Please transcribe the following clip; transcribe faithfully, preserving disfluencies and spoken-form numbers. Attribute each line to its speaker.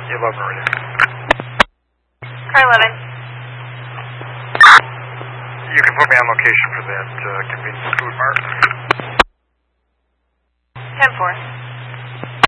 Speaker 1: eleven already.
Speaker 2: Car eleven.
Speaker 1: You can put me on location for that uh, convenience food mart.
Speaker 2: ten four.